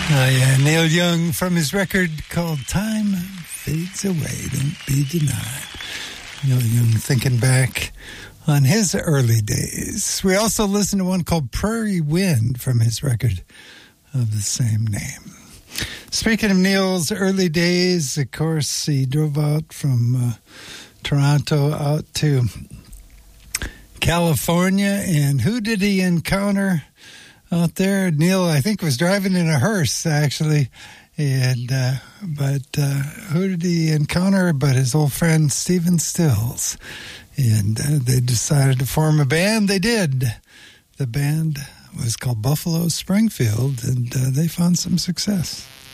Oh, yeah, Neil Young from his record called Time Fades Away, Don't Be Denied. Neil Young thinking back on his early days. We also listened to one called Prairie Wind from his record of the same name. Speaking of Neil's early days, of course, he drove out from Toronto out to California, and who did he encounter out there? Neil, I think, was driving in a hearse, actually. And but who did he encounter but his old friend Stephen Stills? And they decided to form a band. They did. The band was called Buffalo Springfield, and they found some success.